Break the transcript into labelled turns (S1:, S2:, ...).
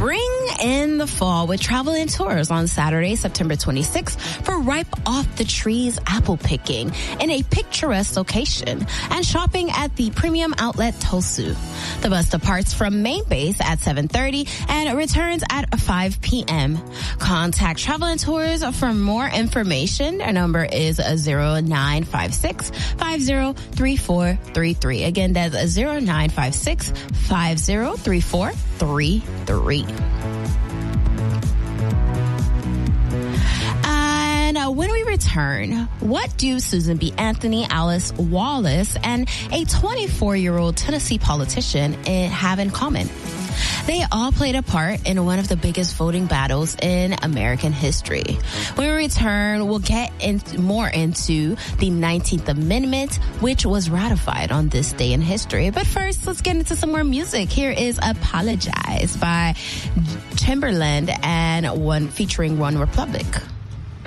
S1: Bring in the fall with Travel and Tours on Saturday, September 26th for ripe off the trees apple picking in a picturesque location and shopping at the premium outlet Tosu. The bus departs from main base at 7:30 and returns at 5 p.m. Contact Travel and Tours for more information. Our number is 0956-503433. Again, that's 0956-503433. And when we return, what do Susan B. Anthony, Alice Wallace, and a 24-year-old Tennessee politician have in common? They all played a part in one of the biggest voting battles in American history. When we return, we'll get more into the 19th Amendment, which was ratified on this day in history. But first, let's get into some more music. Here is Apologize by Timberland and featuring One Republic.